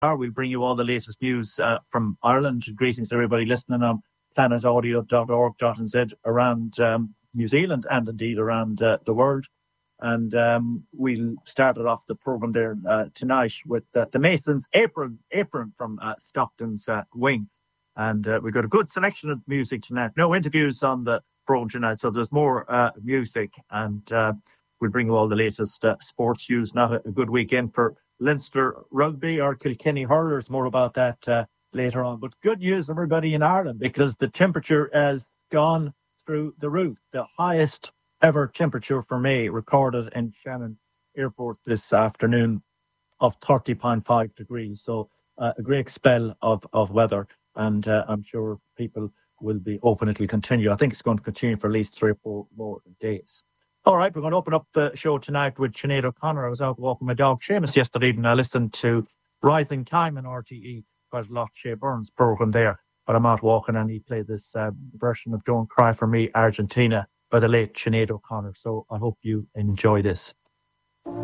We'll bring you all the latest news from Ireland. Greetings to everybody listening on planetaudio.org.nz around New Zealand and indeed around the world. And we'll start off the programme there tonight with the Masons' Apron from Stockton's Wing. And we've got a good selection of music tonight. No interviews on the programme tonight, so there's more music. And we'll bring you all the latest sports news. Not a good weekend for Leinster Rugby or Kilkenny Hurlers. More about that later on. But good news, everybody in Ireland, because the temperature has gone through the roof. The highest ever temperature for May recorded in Shannon Airport this afternoon of 30.5 degrees. So a great spell of weather. And I'm sure people will be hoping it'll continue. I think it's going to continue for at least 3 or 4 more days. All right, we're going to open up the show tonight with Sinead O'Connor. I was out walking my dog Seamus yesterday evening. I listened to Rising Time in RTE, quite a lot, Shea Burns' programme there. But I'm out walking and he played this version of Don't Cry For Me, Argentina, by the late Sinead O'Connor. So I hope you enjoy this.